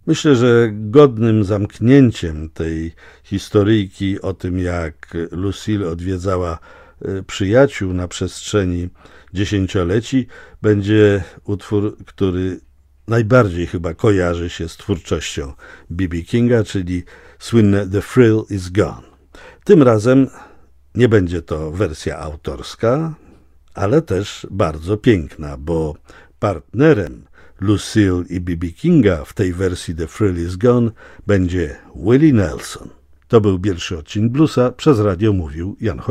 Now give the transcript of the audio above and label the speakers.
Speaker 1: Myślę, że godnym zamknięciem tej historyjki o tym, jak Lucille odwiedzała przyjaciół na przestrzeni dziesięcioleci, będzie utwór, który najbardziej chyba kojarzy się z twórczością B.B. Kinga, czyli słynne The Thrill is Gone. Tym razem nie będzie to wersja autorska, ale też bardzo piękna, bo partnerem Lucille i B.B. Kinga w tej wersji The Thrill is Gone będzie Willie Nelson. To był pierwszy odcinek Bluesa, przez radio mówił Jan Chojecki.